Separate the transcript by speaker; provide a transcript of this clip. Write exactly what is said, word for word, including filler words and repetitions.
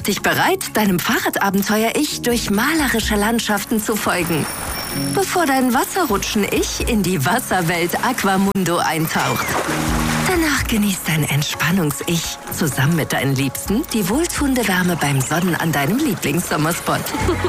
Speaker 1: dich bereit, deinem Fahrradabenteuer-Ich durch malerische Landschaften zu folgen, bevor dein Wasserrutschen-Ich in die Wasserwelt Aquamundo eintaucht. Danach genießt dein Entspannungs-Ich zusammen mit deinen Liebsten die wohltuende Wärme beim Sonnen an deinem Lieblingssommerspot.